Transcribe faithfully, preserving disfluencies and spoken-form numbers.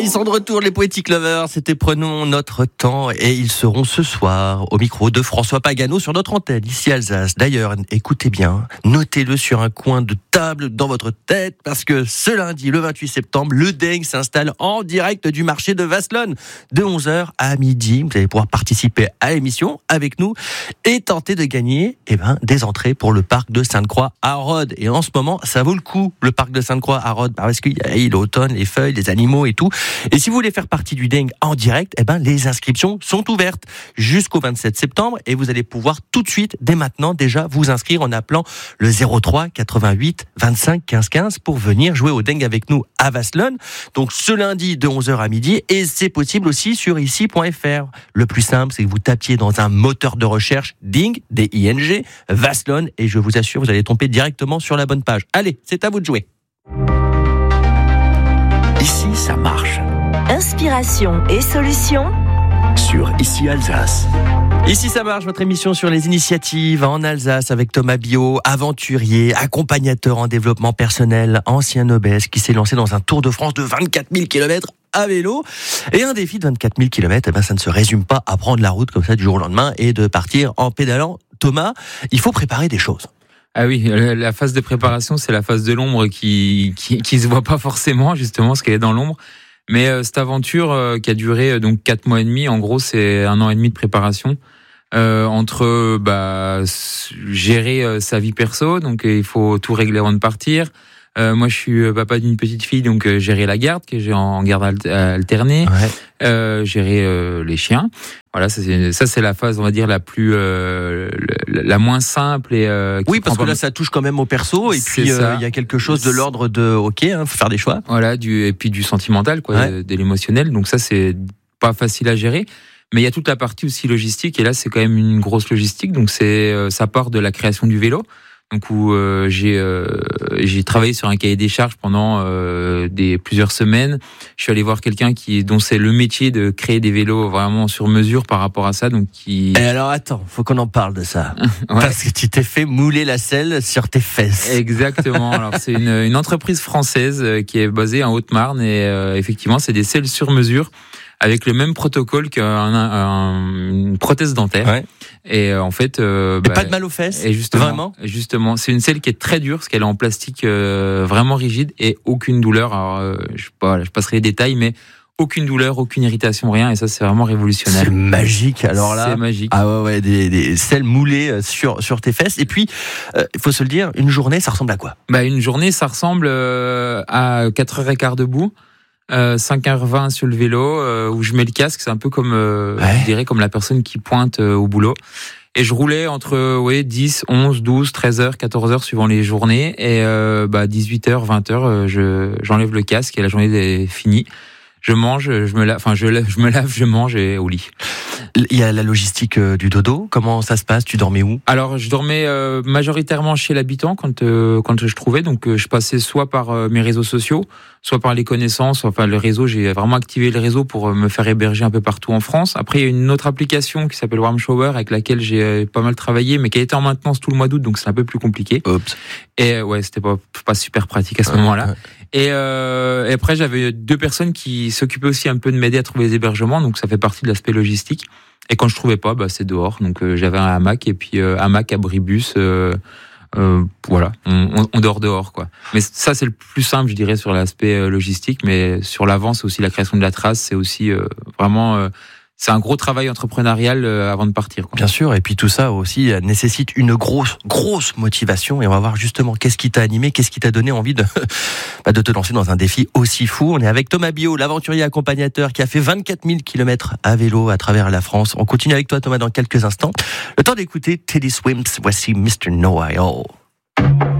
ils sont de retour, les Poetic Lovers. C'était Prenons notre temps et ils seront ce soir au micro de François Pagano sur notre antenne, ici Alsace. D'ailleurs, écoutez bien, notez-le sur un coin de table dans votre tête parce que ce lundi, le vingt-huit septembre, le Dengue s'installe en direct du marché de Vasselonne de onze heures à midi. Vous allez pouvoir participer à l'émission avec nous et tenter de gagner eh ben, des entrées pour le parc de Sainte-Croix à Rhodes. Et en ce moment, ça vaut le coup, le parc de Sainte-Croix à Rhodes, parce qu'il y a l'automne, les feuilles, les animaux et tout. Et si vous voulez faire partie du Dengue en direct, eh ben, les inscriptions sont ouvertes jusqu'au vingt-sept septembre et vous allez pouvoir tout de suite, dès maintenant, déjà vous inscrire en appelant le zéro trois quatre-vingt-huit vingt-cinq quinze quinze pour venir jouer au Dengue avec nous à Vasselonne. Donc ce lundi de onze heures à midi et c'est possible aussi sur ici point f r. Le plus simple, c'est que vous tapiez dans un moteur de recherche Ding, D I N G, Vasselonne et je vous assure, vous allez tomber directement sur la bonne page. Allez, c'est à vous de jouer. Ici, ça marche. Inspiration et solutions Sur Ici Alsace. Ici ça marche, votre émission sur les initiatives en Alsace avec Thomas Biot, aventurier, accompagnateur en développement personnel, ancien obèse qui s'est lancé dans un Tour de France de vingt-quatre mille kilomètres à vélo. Et un défi de vingt-quatre mille kilomètres, eh ben, ça ne se résume pas à prendre la route comme ça du jour au lendemain et de partir en pédalant. Thomas, il faut préparer des choses. Ah oui, la phase de préparation, c'est la phase de l'ombre qui qui, qui se voit pas forcément, justement, parce qu'elle est dans l'ombre. Mais euh, cette aventure euh, qui a duré euh, donc quatre mois et demi, en gros, c'est un an et demi de préparation euh, entre bah gérer euh, sa vie perso, donc euh, il faut tout régler avant de partir. Euh, moi, je suis papa d'une petite fille, donc euh, gérer la garde, que j'ai en garde alternée, Ouais. euh, gérer euh, les chiens. Voilà, ça c'est, ça c'est la phase, on va dire, la plus, euh, la, la moins simple et. Euh, Oui, parce que là, ça touche quand même au perso, et puis il euh, y a quelque chose de l'ordre de OK, hein, faut faire des choix. Voilà, du et puis du sentimental, quoi, Ouais. de, de l'émotionnel. Donc ça, c'est pas facile à gérer. Mais il y a toute la partie aussi logistique, et là, c'est quand même une grosse logistique. Donc c'est, euh, ça part de la création du vélo. Donc où euh, j'ai euh, j'ai travaillé sur un cahier des charges pendant euh, des plusieurs semaines. Je suis allé voir quelqu'un qui dont c'est le métier de créer des vélos vraiment sur mesure par rapport à ça. Donc qui. Et alors attends, faut qu'on en parle de ça, Ouais. parce que tu t'es fait mouler la selle sur tes fesses. Exactement. Alors c'est une, une entreprise française qui est basée en Haute-Marne et euh, effectivement c'est des selles sur mesure avec le même protocole qu'une prothèse dentaire. Ouais. Et euh, en fait, euh, Et bah, pas de mal aux fesses. et justement, Vraiment. justement, c'est une selle qui est très dure parce qu'elle est en plastique euh, vraiment rigide et aucune douleur. Alors, euh, je sais pas, je passerai les détails, mais aucune douleur, aucune irritation, rien. Et ça, c'est vraiment révolutionnaire. C'est magique. Alors là, c'est magique. ah ouais, ouais, des, des selles moulées sur sur tes fesses. Et puis, il euh, faut se le dire, une journée, ça ressemble à quoi? Bah, une journée, ça ressemble euh, à quatre heures quinze debout. Euh, cinq heures vingt sur le vélo euh, où je mets le casque, c'est un peu comme euh, Ouais. je dirais comme la personne qui pointe euh, au boulot. Et je roulais entre euh, ouais dix, onze, douze, treize heures, quatorze heures suivant les journées et euh, bah dix-huit heures, vingt heures euh, je j'enlève le casque et la journée est finie. Je mange, je me lave, enfin je lave, je me lave, je mange et au lit. Il y a la logistique euh, du dodo. Comment ça se passe? Tu dormais où? Alors, je dormais euh, majoritairement chez l'habitant quand euh, quand je trouvais. Donc, euh, je passais soit par euh, mes réseaux sociaux, soit par les connaissances. Enfin, le réseau, j'ai vraiment activé le réseau pour euh, me faire héberger un peu partout en France. Après, il y a une autre application qui s'appelle Warm Shower avec laquelle j'ai euh, pas mal travaillé, mais qui a été en maintenance tout le mois d'août, donc c'est un peu plus compliqué. Oups. Et euh, ouais, c'était pas pas super pratique à ce moment-là. Et, euh, et après, j'avais deux personnes qui s'occupaient aussi un peu de m'aider à trouver les hébergements, donc ça fait partie de l'aspect logistique. Et quand je trouvais pas, bah c'est dehors. Donc euh, j'avais un hamac et puis euh, hamac, abribus, euh, euh, voilà, on, on, on dort dehors quoi. Mais ça c'est le plus simple, je dirais, sur l'aspect euh, logistique. Mais sur l'avant, c'est aussi la création de la trace, c'est aussi euh, vraiment, euh, c'est un gros travail entrepreneurial euh, avant de partir, quoi. Bien sûr, et puis tout ça aussi nécessite une grosse, grosse motivation. Et on va voir justement qu'est-ce qui t'a animé, qu'est-ce qui t'a donné envie de, bah, de te lancer dans un défi aussi fou. On est avec Thomas Biot, l'aventurier accompagnateur qui a fait vingt-quatre mille kilomètres à vélo à travers la France. On continue avec toi, Thomas, dans quelques instants. Le temps d'écouter Teddy Swims. Voici mister Know-I-All.